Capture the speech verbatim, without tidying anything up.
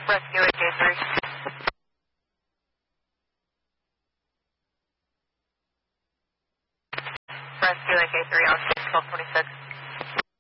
Rescue at K three. Rescue at K three on twelve twenty-six.